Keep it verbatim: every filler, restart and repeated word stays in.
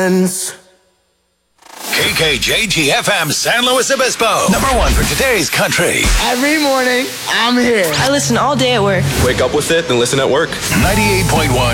friends. K K J G F M San Luis Obispo. Number one for today's country. Every morning, I'm here. I listen all day at work. Wake up with it, then listen at work. ninety-eight point one